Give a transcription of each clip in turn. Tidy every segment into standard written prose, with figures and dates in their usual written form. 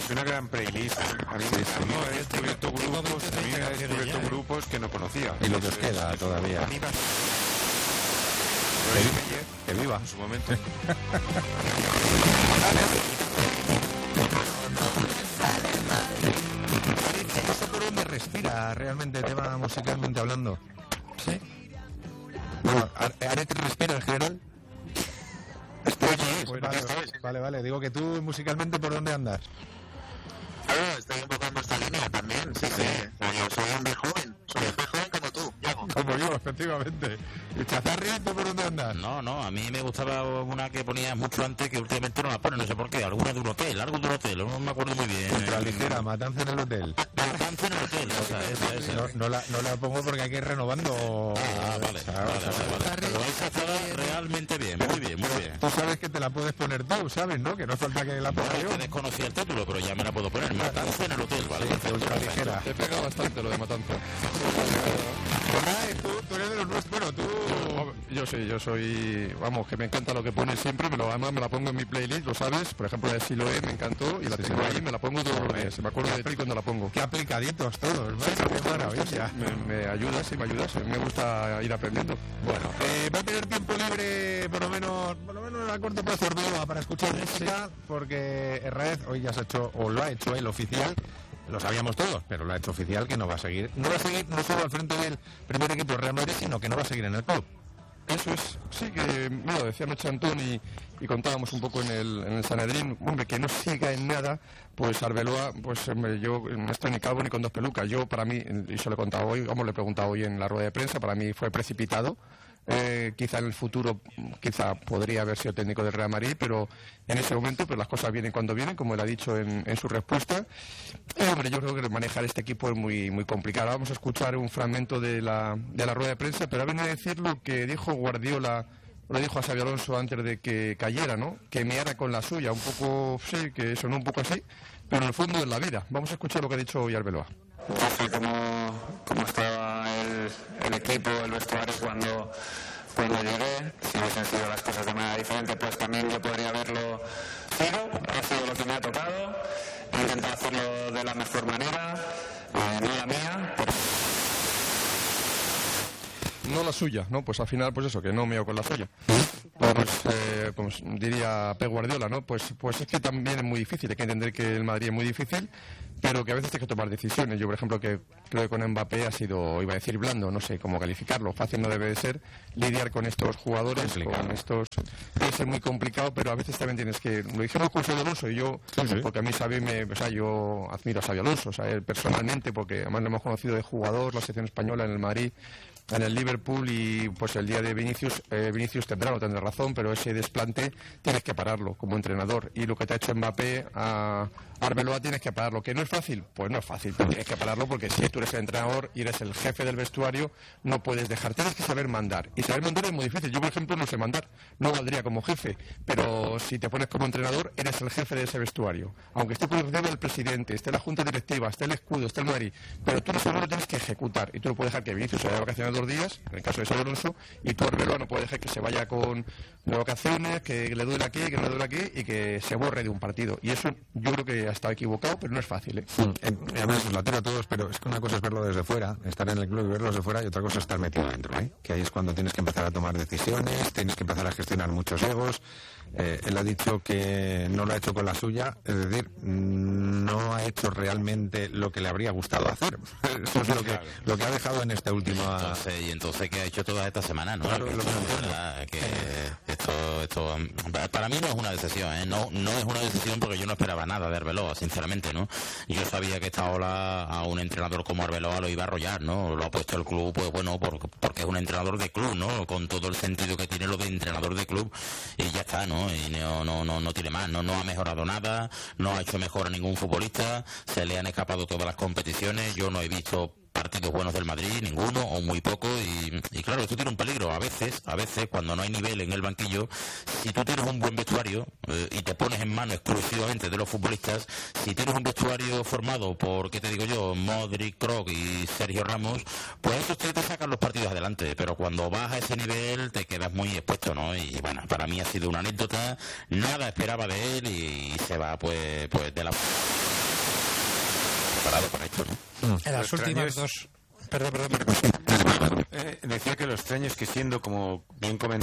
Es una gran playlist. A mí me he descubierto grupos que no conocía. Y lo que os queda todavía. Que viva. En su momento. No sé por dónde respira realmente, tema musicalmente hablando. ¿Sí? Bueno, ¿Aret respira en general? Vale. Digo que tú musicalmente, ¿por dónde andas? Claro, estoy un poco en vuestra línea también, sí. Yo soy hombre joven, como tú, Yago. Como yo, efectivamente. ¿Y Chazarri, tú por dónde andas? No, a mí me gustaba una que ponía mucho antes, que últimamente no la pone, no sé por qué, alguna de un hotel, algo de un hotel, no me acuerdo muy bien. Ultraligera, Matanza en el hotel. Matanza en el hotel, esa. No la pongo porque hay que ir renovando. Vale. Pero esa estaba realmente bien, muy bien. Tú sabes que te la puedes poner tú, ¿sabes, no? Que no falta que la ponga yo. Desconocía el título, pero ya me la puedo poner. Matanza en el hotel, ¿vale? Ultraligera. Te pega bastante lo de Matanza. Tú eres de los nuestros. Bueno, tú... Yo soy, vamos, que me encanta lo que pones siempre, además me la pongo en mi playlist, lo sabes, por ejemplo la de Siloé me encantó y la tengo ahí, me la pongo todos los días, me acuerdo de ti cuando la pongo. Qué aplicaditos todos, ¿no? Qué maravilla. Me ayudas, me gusta ir aprendiendo. Bueno, va a tener tiempo libre por lo menos a corto plazo Arbeloa para escuchar música, porque Herraiz hoy ya se ha hecho, o lo ha hecho él oficial. Lo sabíamos todos, pero lo ha hecho oficial que no va a seguir no solo al frente del primer equipo Real Madrid, sino que no va a seguir en el club. Eso es, sí, que lo decía noche Antón y contábamos un poco en el Sanedrín, hombre, que no siga en nada, pues Arbeloa, pues hombre, yo no estoy ni calvo ni con dos pelucas. Yo, para mí, y se lo he contado hoy, como le he preguntado hoy en la rueda de prensa, para mí fue precipitado. Quizá en el futuro podría haber sido técnico del Real Madrid, pero en ese momento pues las cosas vienen cuando vienen, como él ha dicho en su respuesta. Hombre, yo creo que manejar este equipo es muy, muy complicado. Vamos a escuchar un fragmento de la rueda de prensa, pero viene a decir lo que dijo Guardiola, lo dijo a Xabi Alonso antes de que cayera, ¿no? Que meara con la suya, un poco, sí, que sonó un poco así, pero en el fondo es la vida. Vamos a escuchar lo que ha dicho hoy Arbeloa. No sé cómo estaba el equipo, el vestuario cuando llegué. Si hubiesen sido las cosas de manera diferente, pues también yo podría haberlo sido. Ha sido lo que me ha tocado. He intentado hacerlo de la mejor manera, no la mía. No la suya, ¿no? Pues al final, pues eso, que no meo con la suya. Pues diría Pep Guardiola, ¿no? Pues es que también es muy difícil, hay que entender que el Madrid es muy difícil, pero que a veces hay que tomar decisiones. Yo, por ejemplo, que creo que con Mbappé ha sido, iba a decir blando, no sé cómo calificarlo, fácil no debe de ser, lidiar con estos jugadores, con estos... Puede ser muy complicado, pero a veces también tienes que... Lo dijimos con Xabi Alonso y yo, porque a mí yo admiro a Xabi Alonso, él personalmente, porque además lo hemos conocido de jugador, la selección española en el Madrid, en el Liverpool, y pues el día de Vinicius tendrá razón, pero ese desplante tienes que pararlo como entrenador, y lo que te ha hecho Mbappé a Arbeloa tienes que pararlo. ¿Que no es fácil? Pues no es fácil, pero tienes que pararlo, porque si tú eres el entrenador y eres el jefe del vestuario, no puedes dejar, tienes que saber mandar, y saber mandar es muy difícil. Yo, por ejemplo, no sé mandar, no valdría como jefe, pero si te pones como entrenador, eres el jefe de ese vestuario, aunque esté por encima del presidente, esté la junta directiva, esté el escudo, esté el Madrid, pero tú lo tienes que ejecutar, y tú no puedes dejar que Vinicius se vaya de vacaciones 2 días, en el caso de Xabi Alonso, y tú, Arbeloa, no puedes dejar que se vaya con de vacaciones, que le duele aquí, que no le duele aquí, y que se borre de un partido. Y eso yo creo que ha estado equivocado, pero no es fácil, ¿eh? Además, lo tiro a todos, pero es que una cosa es verlo desde fuera, estar en el club y verlo desde fuera, y otra cosa es estar metido dentro, ¿eh? Que ahí es cuando tienes que empezar a tomar decisiones, tienes que empezar a gestionar muchos egos. Él ha dicho que no lo ha hecho con la suya, es decir, no ha hecho realmente lo que le habría gustado hacer. Eso es lo que ha dejado en esta última... Entonces, ¿qué ha hecho toda esta semana, no? Claro, esto para mí no es una decisión, ¿eh? No es una decisión, porque yo no esperaba nada de Arbeloa, sinceramente, ¿no? Yo sabía que esta ola a un entrenador como Arbeloa lo iba a arrollar, ¿no? Lo ha puesto el club, pues bueno, porque es un entrenador de club, ¿no? Con todo el sentido que tiene lo de entrenador de club, y ya está, ¿no? Y no tiene más, no ha mejorado nada, no ha hecho mejor a ningún futbolista, se le han escapado todas las competiciones, yo no he visto partidos buenos del Madrid, ninguno o muy poco, y claro, esto tiene un peligro. A veces cuando no hay nivel en el banquillo, si tú tienes un buen vestuario y te pones en mano exclusivamente de los futbolistas, si tienes un vestuario formado por, ¿qué te digo yo?, Modric, Kroos y Sergio Ramos, pues eso te sacan los partidos adelante, pero cuando vas a ese nivel te quedas muy expuesto, ¿no? Y bueno, para mí ha sido una anécdota, nada esperaba de él, y se va pues de la... preparado para esto, ¿no? En las últimas dos... Perdón. Decía que lo extraño es que siendo, como bien comentó,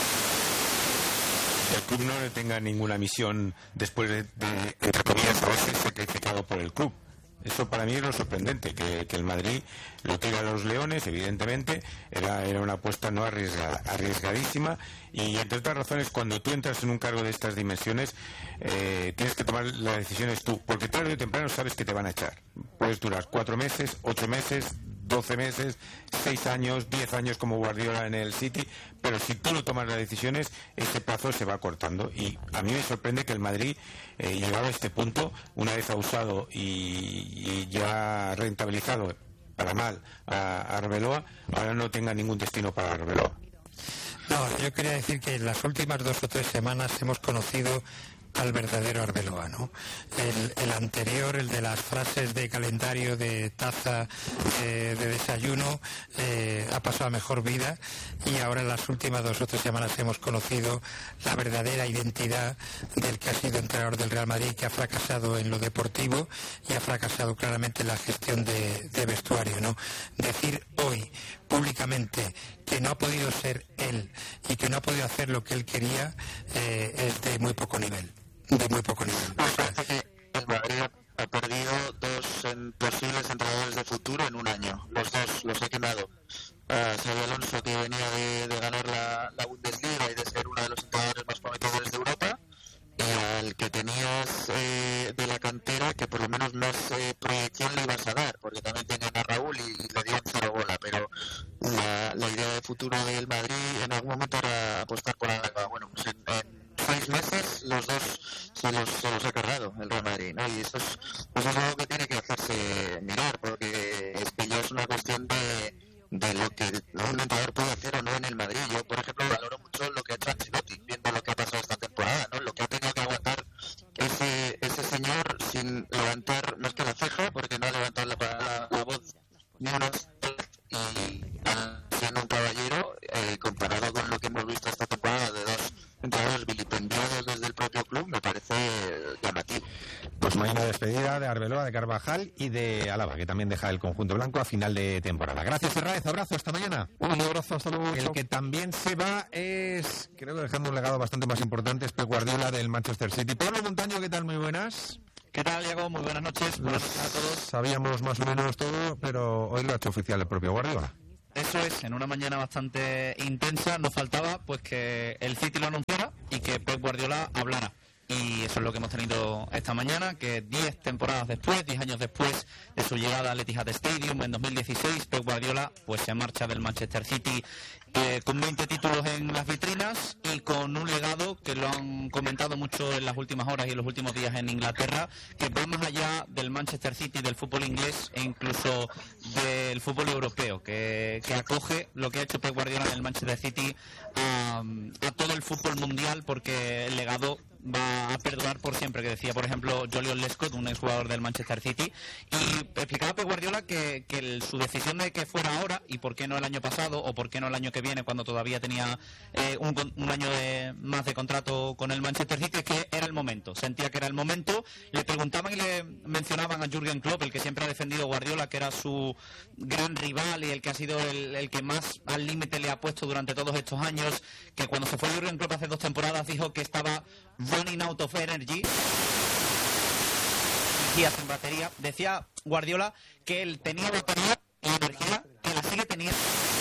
el club no le tenga ninguna misión después de entre comillas, haberse sacrificado por el club. Eso para mí es lo sorprendente, que el Madrid lo tira a los Leones, evidentemente, era una apuesta no arriesgadísima, y entre otras razones, cuando tú entras en un cargo de estas dimensiones, tienes que tomar las decisiones tú, porque tarde o temprano sabes que te van a echar. Puedes durar 4 meses, 8 meses, 12 meses, 6 años, 10 años como Guardiola en el City, pero si tú no tomas las decisiones, ese plazo se va cortando. Y a mí me sorprende que el Madrid, llegado a este punto, una vez ha usado y ya ha rentabilizado para mal a Arbeloa, ahora no tenga ningún destino para Arbeloa. No, yo quería decir que en las últimas 2 o 3 semanas hemos conocido al verdadero Arbeloa, ¿no? El anterior, el de las frases de calendario, de taza, de desayuno, ha pasado a mejor vida, y ahora en las últimas 2 o 3 semanas hemos conocido la verdadera identidad del que ha sido entrenador del Real Madrid, que ha fracasado en lo deportivo y ha fracasado claramente en la gestión de vestuario, ¿no? Decir hoy públicamente que no ha podido ser él y que no ha podido hacer lo que él quería es de muy poco nivel. Parece que el Madrid ha perdido 2 posibles entrenadores de futuro en un año. Los 2 los he quemado. Xabi Alonso, que venía de ganar la Bundesliga y de ser uno de los entrenadores más prometedores de Europa, y al que tenías de la cantera, que por lo menos más proyección le ibas a dar, porque también tenían a Raúl y le dieron 0 bola, pero la idea de futuro del Madrid en algún momento era apostar por Alba. Bueno, pues en 6 meses los 2 se los ha cargado el Real Madrid, ¿no? Y eso es algo que tiene que hacerse mirar, porque es que ya es una cuestión de lo que un entrenador puede hacer o no en el Madrid. Yo, por ejemplo, valoro mucho lo que ha hecho Ancelotti, viendo lo que ha pasado esta temporada, ¿no? Lo que ha tenido que aguantar ese señor sin levantar más que la ceja, porque no ha levantado la voz ni una vez, y siendo un caballero, comparado con lo que hemos visto esta temporada de 2 entrenadores vilipendiados desde el propio club, me parece llamativo. Pues mañana despedida de Arbeloa, de Carvajal y de Alaba, que también deja el conjunto blanco a final de temporada. Gracias, Fernández, abrazo, hasta mañana. Un abrazo, hasta luego. El que también se va es, creo que dejando un legado bastante más importante, es Pep Guardiola del Manchester City. Pablo Montaño, ¿qué tal? Muy buenas. ¿Qué tal, Diego? Muy buenas noches. Buenas noches a todos. Sabíamos más o menos todo, pero hoy lo ha hecho oficial el propio Guardiola. Eso es, en una mañana bastante intensa nos faltaba pues que el City lo anunciara y que Pep Guardiola hablara. Y eso es lo que hemos tenido esta mañana, que 10 temporadas después, 10 años después de su llegada al Etihad Stadium en 2016, Pep Guardiola pues se marcha del Manchester City con 20 títulos en las vitrinas y con un legado que lo han comentado mucho en las últimas horas y en los últimos días en Inglaterra, que va más allá del Manchester City, del fútbol inglés e incluso del fútbol europeo, que acoge lo que ha hecho Pep Guardiola en el Manchester City a todo el fútbol mundial, porque el legado va a perdurar por siempre, que decía, por ejemplo, Jolion Lescott, un exjugador del Manchester City, y explicaba Pep Guardiola que su decisión de que fuera ahora, y por qué no el año pasado, o por qué no el año que viene, cuando todavía tenía un año más de contrato con el Manchester City, es que era el momento, sentía que era el momento. Le preguntaban y le mencionaban a Jürgen Klopp, el que siempre ha defendido Guardiola, que era su gran rival y el que ha sido el que más al límite le ha puesto durante todos estos años, que cuando se fue Jürgen Klopp hace 2 temporadas dijo que estaba running out of energy, energías en batería. Decía Guardiola que él tenía batería y energía, que la sigue teniendo,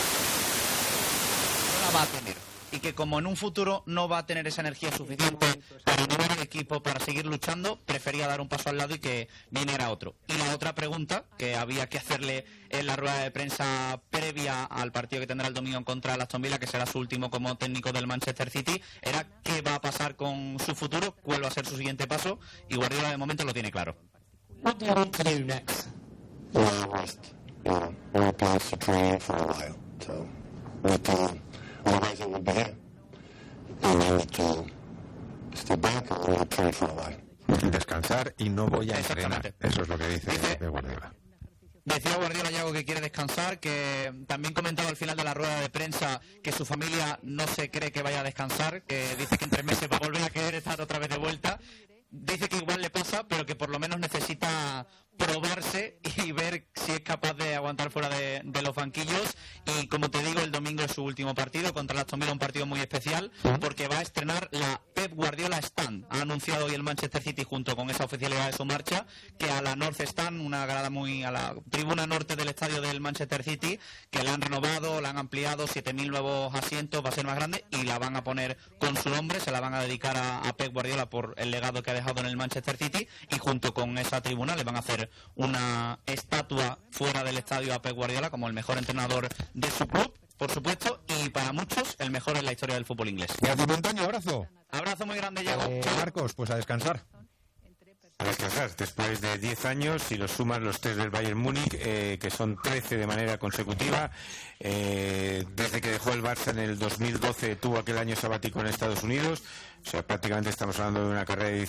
no la va a tener, y que como en un futuro no va a tener esa energía suficiente para animar al equipo, para seguir luchando, prefería dar un paso al lado y que viniera otro. Y la otra pregunta que había que hacerle en la rueda de prensa previa al partido que tendrá el domingo contra el Aston Villa, que será su último como técnico del Manchester City, era qué va a pasar con su futuro, cuál va a ser su siguiente paso, y Guardiola de momento lo tiene claro. What do you want to do next? Well, rest. We're plans to train for a while, so otherwise I would be here. And I need to stay back and I need to train for a while. Descansar y no voy a entrenar. Eso es lo que dice Guardiola. Decía Guardiola, Yago, que quiere descansar, que también comentaba al final de la rueda de prensa que su familia no se cree que vaya a descansar, que dice que en 3 meses va a volver a querer estar otra vez de vuelta. Dice que igual le pasa, pero que por lo menos necesita probarse y ver si es capaz de aguantar fuera de los banquillos. Y como te digo, el domingo es su último partido contra el Aston Villa, un partido muy especial porque va a estrenar la Pep Guardiola Stand. Ha anunciado hoy el Manchester City, junto con esa oficialidad de su marcha, que a la North Stand, una grada a la tribuna norte del estadio del Manchester City, que la han renovado, la han ampliado, 7.000 nuevos asientos, va a ser más grande y la van a poner con su nombre, se la van a dedicar a Pep Guardiola por el legado que ha dejado en el Manchester City, y junto con esa tribuna le van a hacer una estatua fuera del estadio a Pep Guardiola como el mejor entrenador de su club, por supuesto, y para muchos el mejor en la historia del fútbol inglés. Gracias, Montaño, abrazo. Abrazo muy grande, Diego. Marcos, pues a descansar. A descansar, después de 10 años, si los sumas los 3 del Bayern Múnich, que son 13 de manera consecutiva, desde que dejó el Barça en el 2012 tuvo aquel año sabático en Estados Unidos, o sea, prácticamente estamos hablando de una carrera de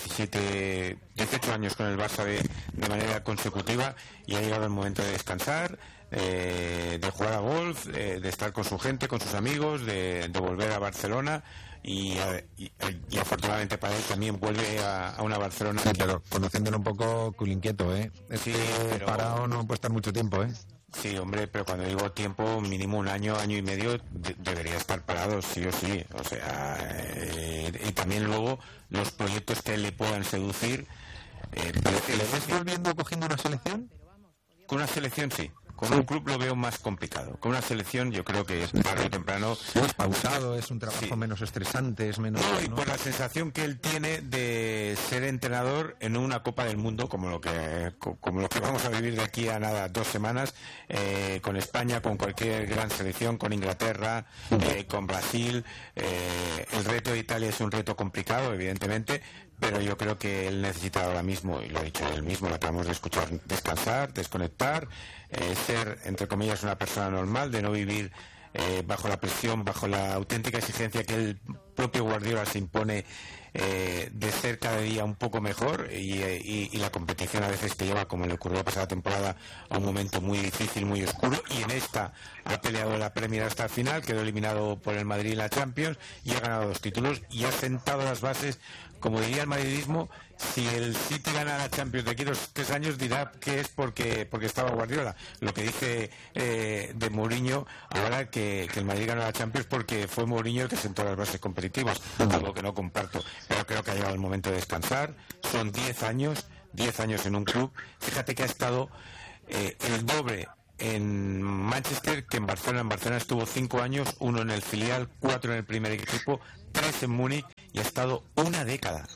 18 años con el Barça de manera consecutiva, y ha llegado el momento de descansar, de jugar a golf, de estar con su gente, con sus amigos, de volver a Barcelona. Y afortunadamente para él también vuelve a una Barcelona. Sí, pero conociéndolo un poco, culo inquieto, ¿eh? Sí, pero parado no puede estar mucho tiempo, ¿eh? Sí, hombre, pero cuando digo tiempo, mínimo un año, año y medio, debería estar parado, sí o sí. O sea, y también luego los proyectos que le puedan seducir. ¿Le ves volviendo cogiendo una selección? Con una selección sí. Con un club lo veo más complicado. Con una selección yo creo que tarde o temprano... Es pausado, es un trabajo menos estresante, es menos... No, y por la sensación que él tiene de ser entrenador en una Copa del Mundo, como lo que vamos a vivir de aquí a nada, 2 semanas, con España, con cualquier gran selección, con Inglaterra, con Brasil. El reto de Italia es un reto complicado, evidentemente, pero yo creo que él necesita ahora mismo, y lo ha dicho él mismo, lo acabamos de escuchar, descansar, desconectar, ser, entre comillas, una persona normal, de no vivir bajo la presión, bajo la auténtica exigencia que el propio Guardiola se impone, de ser cada día un poco mejor, y la competición a veces te lleva, como le ocurrió la pasada temporada, a un momento muy difícil, muy oscuro, y en esta ha peleado la Premier hasta el final, quedó eliminado por el Madrid en la Champions y ha ganado 2 títulos y ha sentado las bases. Como diría el madridismo, si el City gana la Champions de aquí 2-3 años, dirá que es porque estaba Guardiola. Lo que dice de Mourinho ahora, que el Madrid ganó la Champions porque fue Mourinho el que sentó las bases competitivas, algo que no comparto. Pero creo que ha llegado el momento de descansar. Son 10 años en un club. Fíjate que ha estado el doble en Manchester que en Barcelona. En Barcelona estuvo 5 años, 1 en el filial, 4 en el primer equipo, 3 en Múnich, y ha estado una década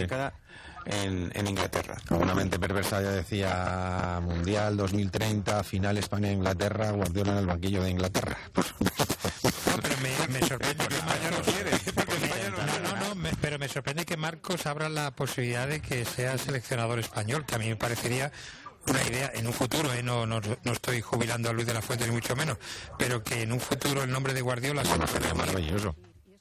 en Inglaterra. Una mente perversa ya decía: Mundial 2030, final España-Inglaterra, Guardiola en el banquillo de Inglaterra. Pero me sorprende que España no quiere. Pero me sorprende que Marcos abra la posibilidad de que sea seleccionador español, que a mí me parecería una idea en un futuro, no estoy jubilando a Luis de la Fuente ni mucho menos, pero que en un futuro el nombre de Guardiola sería maravilloso.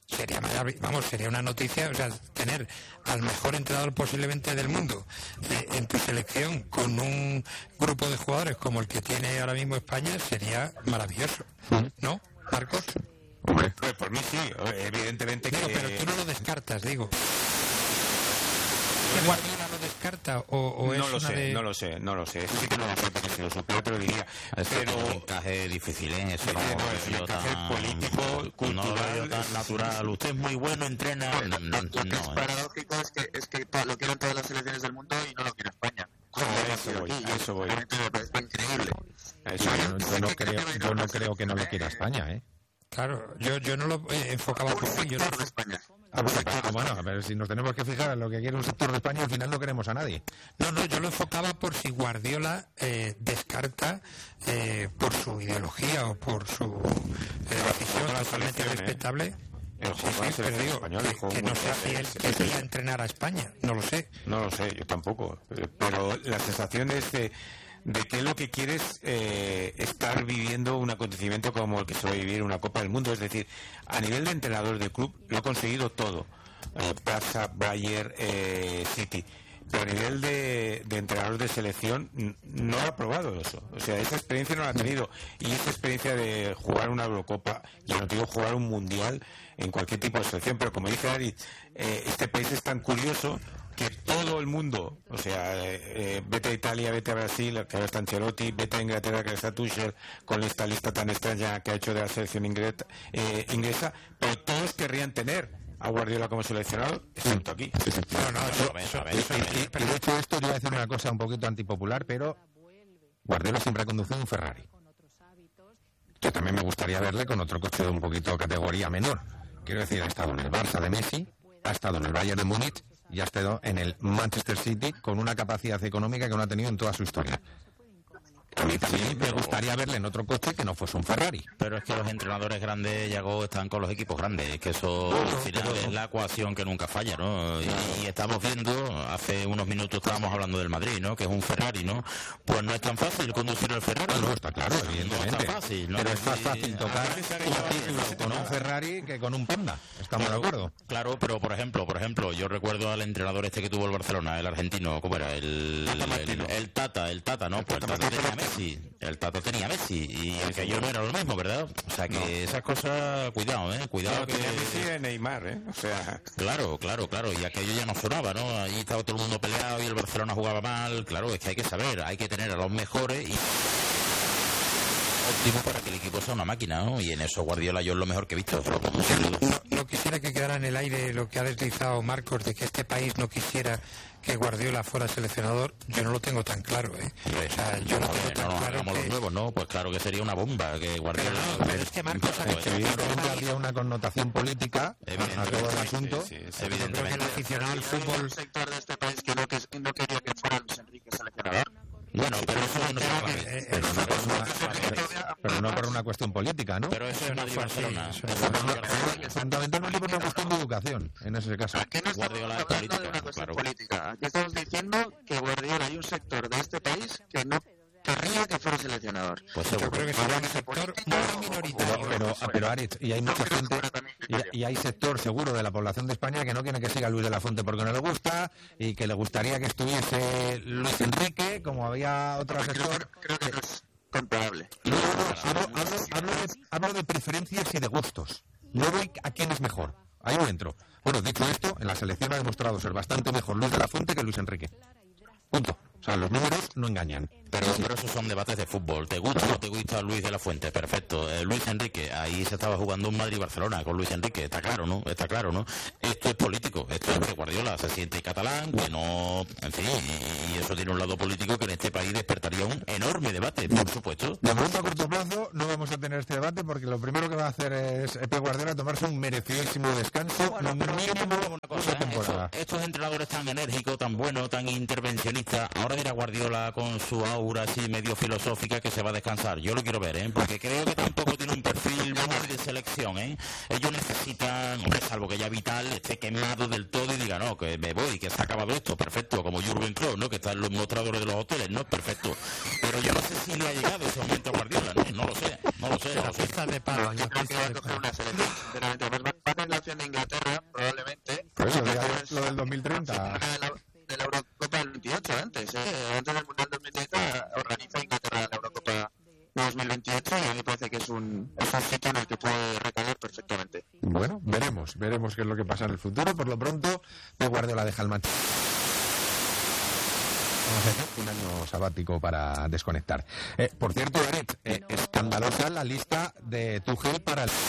Sería una noticia, o sea, tener al mejor entrenador posiblemente del mundo en tu selección con un grupo de jugadores como el que tiene ahora mismo España sería maravilloso, ¿no, Marcos? Hombre, pues por mí sí, evidentemente. Pero tú no lo descartas, digo. ¿Que Guardiola lo descarta o no es lo una sé, de... no lo sé. Eso sí que no lo sé, porque si lo supiera te lo diría. Pero un encaje difícil, ¿eh? Eso no es un encaje político, cultural. No lo veo tan natural. Usted es muy bueno, entrena. Lo que es paradójico es que lo quieren todas las selecciones del mundo y no lo quiere España. A eso voy. Es increíble. Yo no creo que no lo quiera España, ¿eh? Claro, yo no lo enfocaba por mí. De España. Bueno, a ver, si nos tenemos que fijar en lo que quiere un sector de España, al final no queremos a nadie. No, yo lo enfocaba por si Guardiola descarta por su ideología o por su decisión totalmente respetable. Pero digo, que no sé si él quería entrenar a España, no lo sé. No lo sé, yo tampoco. Pero la sensación es de que lo que quiere es estar viviendo un acontecimiento como el que se va a vivir una Copa del Mundo. Es decir, a nivel de entrenador de club lo ha conseguido todo. Barça, Bayern, City. Pero a nivel de entrenador de selección no ha probado eso. O sea, esa experiencia no la ha tenido. Y esa experiencia de jugar una Eurocopa, ya no digo jugar un Mundial en cualquier tipo de selección, pero como dice David, este país es tan curioso que todo el mundo, o sea, vete a Italia, vete a Brasil, que ahora está Ancelotti, vete a Inglaterra, que ahora está Tuchel, con esta lista tan extraña que ha hecho de la selección inglesa, pero todos querrían tener a Guardiola como seleccionado, excepto aquí. Y de hecho esto, yo voy a decir una cosa un poquito antipopular, pero Guardiola siempre ha conducido un Ferrari. Yo también me gustaría verle con otro coche de un poquito categoría menor. Quiero decir, ha estado en el Barça de Messi, ha estado en el Bayern de Múnich y ha estado en el Manchester City con una capacidad económica que no ha tenido en toda su historia. A mí también me gustaría verle en otro coche que no fuese un Ferrari. Pero es que los entrenadores grandes, Yago, están con los equipos grandes, que eso al final es la ecuación que nunca falla, ¿no? Y estamos viendo, hace unos minutos estábamos hablando del Madrid, ¿no? Que es un Ferrari, ¿no? Pues no es tan fácil conducir el Ferrari. No, está claro, evidentemente. No es tan fácil, ¿no? Pero es más fácil tocar un título con un Ferrari que con un Panda. ¿Estamos de acuerdo? Claro, pero por ejemplo, yo recuerdo al entrenador este que tuvo el Barcelona, el argentino, ¿cómo era? El Tata, ¿no? Pues el Tata tenía Messi. El Tata tenía Messi y aquello no era lo mismo, ¿verdad? O sea que esas cosas, cuidado, cuidado que... Messi Neymar, o sea... Claro, y aquello ya no sonaba, ¿no? Allí estaba todo el mundo peleado y el Barcelona jugaba mal. Claro, es que hay que saber, hay que tener a los mejores y... óptimo para que el equipo sea una máquina, ¿no? Y en eso Guardiola yo es lo mejor que he visto. No quisiera que quedara en el aire lo que ha deslizado Marcos de que este país no quisiera que Guardiola fuera seleccionador. Yo no lo tengo tan claro, O sea, yo no tengo tan claro que... los nuevos, ¿no? Pues claro que sería una bomba que Guardiola... Pero es que Marcos evidentemente había una connotación política a todo el asunto. Evidentemente. Creo que el aficionado al fútbol... Hay un sector de este país que no quería que fuera Luis Enrique seleccionador. Bueno, pero eso no pero no por una cuestión política, ¿no? Pero eso es Madrid-Barcelona. Fundamentalmente por una cuestión de educación, en ese caso. Aquí no estamos hablando de una cuestión política. Aquí estamos diciendo que Guardiola hay un sector de este país que no querría que fuera seleccionador. Pues yo creo que sería un sector muy minoritario. Pero Aritz, y hay mucha gente, y hay sector seguro de la población de España que no quiere que siga Luis de la Fuente porque no le gusta, y que le gustaría que estuviese Luis Enrique, como había otro sector. Creo que no es comparable. Hablo de preferencias y de gustos. No voy a quién es mejor. Ahí no entro. Bueno, dicho esto, en la selección ha demostrado ser bastante mejor Luis de la Fuente que Luis Enrique. Punto. O sea, los números no engañan. Pero esos son debates de fútbol. ¿Te gusta o no te gusta Luis de la Fuente? Perfecto. Luis Enrique, ahí se estaba jugando un Madrid-Barcelona con Luis Enrique. Está claro, ¿no? Esto es político. Esto es que Guardiola se siente catalán, que no... En fin, y eso tiene un lado político que en este país despertaría un enorme debate, por supuesto. De momento, a corto plazo, no vamos a tener este debate porque lo primero que va a hacer es Pep Guardiola tomarse un merecidísimo descanso, lo mínimo una temporada. Estos entrenadores tan enérgicos, tan buenos, tan intervencionistas, ahora dirá Guardiola con su aura así medio filosófica que se va a descansar. Yo lo quiero ver, porque creo que tampoco tiene un perfil muy de selección, Ellos necesitan, salvo que ya Vital esté quemado del todo y diga, no, que me voy, que se ha acabado esto, perfecto, como Jürgen Klopp, ¿no? Que está en los mostradores de los hoteles, ¿no? Perfecto. Pero yo no sé si le ha llegado ese momento a Guardiola, no lo sé. La fiesta de palo. Yo creo que va a coger una selección, sinceramente. Además, va a tener la opción de Inglaterra, probablemente. Por eso, lo del 2030. De la Eurocopa del 28 antes del Mundial 2030 organiza Inglaterra la Eurocopa 2028 y a mí me parece que es un sitio en el que puede recalar perfectamente. Bueno, veremos qué es lo que pasa en el futuro. Por lo pronto, Pep Guardiola deja el Manchester. Vamos a hacer un año sabático para desconectar. Por cierto, Aret, escandalosa la lista de Tuchel para el...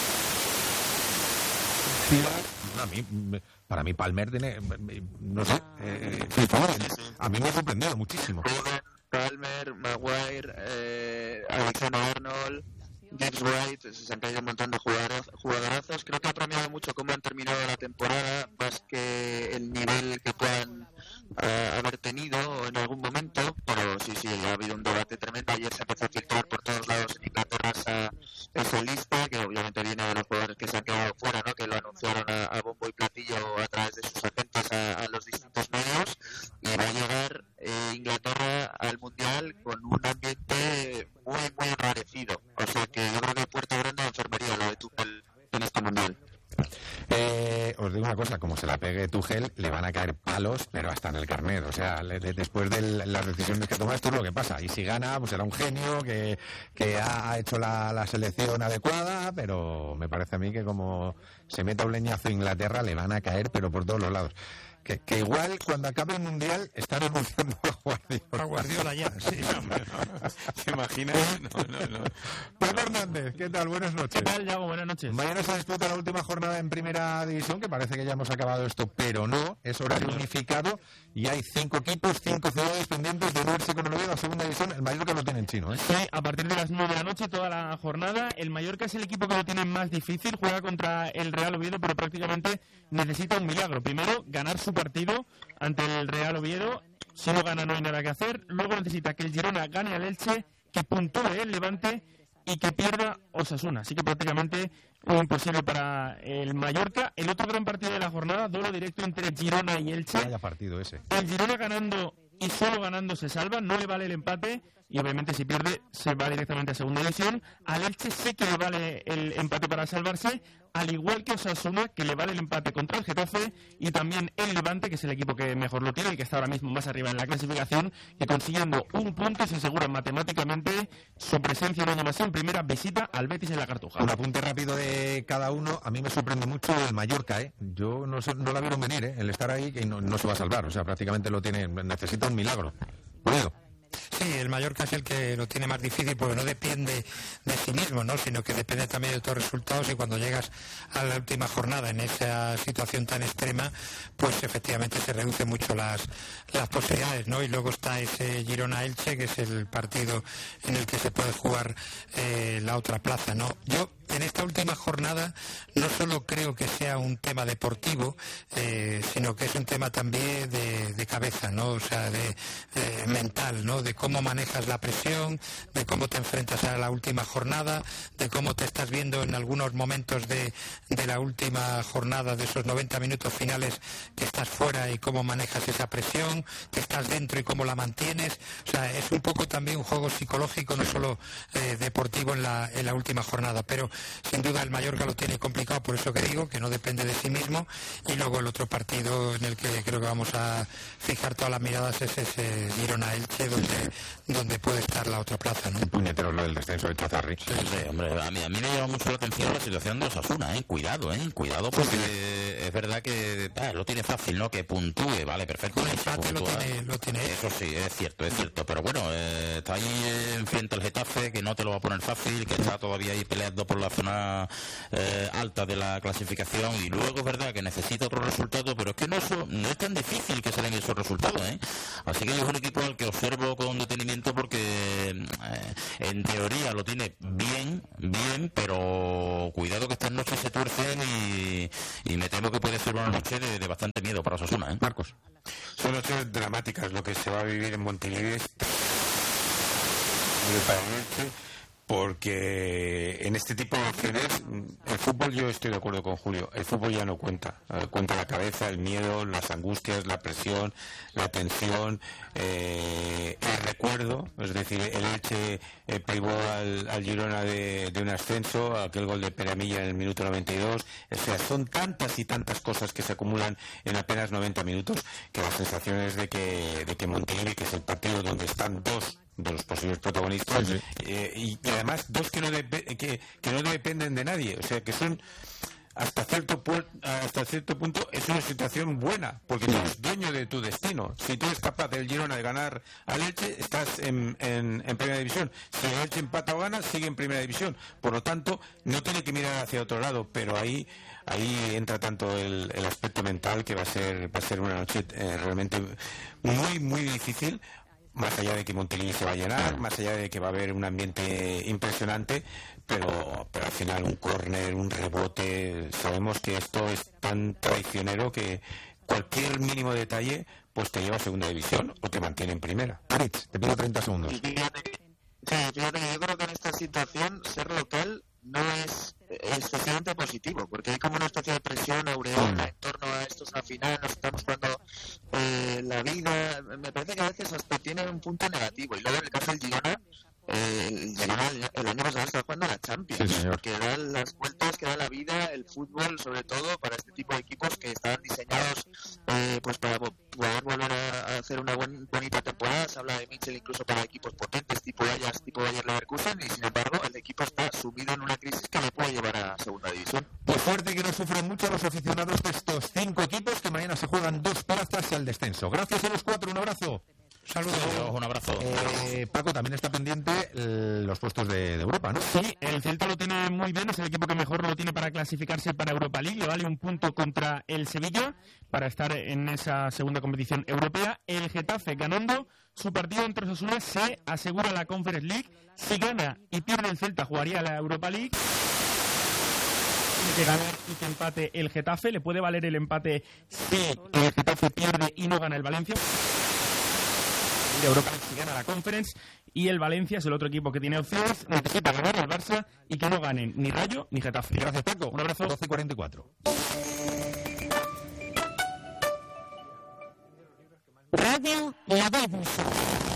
Para mí Palmer tiene, no sé, a mí me ha sorprendido muchísimo. Palmer, Maguire, Alexander Arnold, Gibbs White, se han caído un montón de jugadorazos. Creo que ha premiado mucho cómo han terminado la temporada, más que el nivel que puedan haber tenido en algún momento. Pero sí, ha habido un debate tremendo. Ayer se empezó a filtrar por todos lados en Inglaterra esa lista, que obviamente viene de los jugadores que se han quedado fuera, ¿no? Que lo anunciaron a bombo y platillo a través de sus agentes a los distintos medios, y va a llegar Inglaterra al Mundial con un ambiente muy enrarecido. O sea que yo creo que Puerto Grande enfermería lo de Tuchel en este Mundial. Os digo una cosa, como se la pegue Tuchel, le van a caer palos, pero hasta en el carnet. O sea, después de las decisiones que toma, esto es lo que pasa. Y si gana, pues será un genio que ha hecho la selección adecuada, pero me parece a mí que como se meta un leñazo a Inglaterra, le van a caer, pero por todos los lados. Que igual cuando acabe el Mundial está renunciando a Guardiola ya, sí. ¿Te imaginas? No. Pablo Hernández, ¿qué tal? Buenas noches. ¿Qué tal, Yago? Buenas noches. Mañana se disputa la última jornada en Primera División, que parece que ya hemos acabado esto, pero no, es horario unificado y hay 5 equipos, 5 ciudades pendientes de unirse con el Oviedo a Segunda División. El Mallorca lo tiene en chino, ¿eh? Sí, a partir de las 9 de la noche, toda la jornada. El Mallorca es el equipo que lo tiene más difícil, juega contra el Real Oviedo, pero prácticamente necesita un milagro. Primero, ganar su partido ante el Real Oviedo. Si no gana, no hay nada que hacer. Luego necesita que el Girona gane al Elche, que puntúe el Levante y que pierda Osasuna. Así que prácticamente imposible para el Mallorca. El otro gran partido de la jornada, duelo directo entre Girona y Elche. Vaya partido ese. El Girona ganando y solo ganando se salva, no le vale el empate y obviamente si pierde se va directamente a Segunda División. Al Elche sí que le vale el empate para salvarse, al igual que Osasuna, que le vale el empate contra el Getafe, y también el Levante, que es el equipo que mejor lo tiene y que está ahora mismo más arriba en la clasificación, que consiguiendo un punto se asegura matemáticamente su presencia un año más en primera, visita al Betis en la Cartuja. Un apunte rápido de cada uno. A mí me sorprende mucho el Mallorca, ¿eh? Yo no la vieron venir, ¿eh? El estar ahí que no se va a salvar, o sea, prácticamente lo tiene, necesita un milagro. Bueno. Sí, el Mallorca es el que lo tiene más difícil porque no depende de sí mismo, ¿no? Sino que depende también de otros resultados, y cuando llegas a la última jornada en esa situación tan extrema, pues efectivamente se reducen mucho las posibilidades, ¿no? Y luego está ese Girona-Elche, que es el partido en el que se puede jugar la otra plaza, ¿no? Yo en esta última jornada no solo creo que sea un tema deportivo, sino que es un tema también de cabeza, ¿no? O sea, de mental, ¿no? De cómo manejas la presión, de cómo te enfrentas a la última jornada, de cómo te estás viendo en algunos momentos de la última jornada, de esos 90 minutos finales que estás fuera, y cómo manejas esa presión, que estás dentro y cómo la mantienes. O sea, es un poco también un juego psicológico, no solo deportivo en la última jornada, pero sin duda el Mallorca lo tiene complicado, por eso que digo que no depende de sí mismo. Y luego el otro partido en el que creo que vamos a fijar todas las miradas es ese Girona-Elche, donde puede estar la otra plaza, ¿no? Puñetero lo del descenso de Chazarri. Sí, hombre, a mí me llama mucho la atención la situación de Osasuna, cuidado porque es verdad que lo tiene fácil, ¿no? Que puntúe, vale, perfecto. El empate lo tiene. Eso sí, es cierto, pero bueno, está ahí frente al Getafe, que no te lo va a poner fácil, que está todavía ahí peleando por la zona alta de la clasificación, y luego es verdad que necesita otro resultado, pero es que no es tan difícil que se den esos resultados, ¿eh? Así que es un equipo al que observo con detenimiento porque en teoría lo tiene bien, pero cuidado que estas noches se tuercen y me temo que puede ser una noche de bastante miedo para Osasuna, ¿eh? Marcos. Son noches dramáticas lo que se va a vivir en Montilivi, porque en este tipo de acciones el fútbol, yo estoy de acuerdo con Julio, el fútbol ya no cuenta la cabeza, el miedo, las angustias, la presión, la tensión, el recuerdo, es decir, el Elche privó al Girona de un ascenso, aquel gol de Peramilla en el minuto 92, o sea, son tantas y tantas cosas que se acumulan en apenas 90 minutos que la sensación es de que Montilivi, que es el partido donde están dos de los posibles protagonistas, sí. Y además dos que no dependen de nadie, o sea que son hasta cierto punto es una situación buena, porque tú eres dueño de tu destino. Si tú eres capaz del Girona de ganar al Elche, estás en Primera División. Si el Elche empata o gana, sigue en Primera División. Por lo tanto, no tiene que mirar hacia otro lado, pero ahí entra tanto el aspecto mental, que va a ser una noche realmente muy, muy difícil. Más allá de que Montilivi se va a llenar, más allá de que va a haber un ambiente impresionante, pero al final un córner, un rebote, sabemos que esto es tan traicionero que cualquier mínimo detalle pues te lleva a Segunda División o te mantiene en Primera. Aritz, te pido 30 segundos. Fíjate que yo creo que en esta situación ser local no es especialmente positivo, porque hay como una especie de presión aureola en torno a esto, al final nos estamos jugando la vida. Me parece que a veces hasta tiene un punto negativo, y luego en el caso del Girona el año pasado estaba jugando a la Champions, Sí, señor. que dan las vueltas, que da la vida el fútbol, sobre todo para este tipo de equipos que estaban diseñados pues para poder volver a hacer una bonita temporada. Se habla de Mitchell incluso para equipos potentes tipo Ajax, tipo Bayer Leverkusen, y sin embargo el equipo está sumido en una crisis que le puede llevar a segunda división. Pues suerte que no sufren mucho los aficionados de estos 5 equipos, que mañana se juegan 2 plazas al descenso. Gracias a los 4, un abrazo. Saludos. Un abrazo. Paco, también está pendiente los puestos de Europa, ¿no? Sí, el Celta lo tiene muy bien, es el equipo que mejor lo tiene para clasificarse para Europa League, le vale un punto contra el Sevilla para estar en esa segunda competición europea. El Getafe, ganando su partido entre Osasuna, se asegura la Conference League. Si gana y pierde el Celta, jugaría la Europa League. Tiene que ganar y que empate el Getafe, le puede valer el empate si el Getafe pierde y no gana el Valencia. De Europa League si gana la Conference, y el Valencia es el otro equipo que tiene opciones, necesita ganar el Barça y que no ganen ni Rayo ni Getafe. Gracias, Paco. Un abrazo. 12:44. Radio La Voz.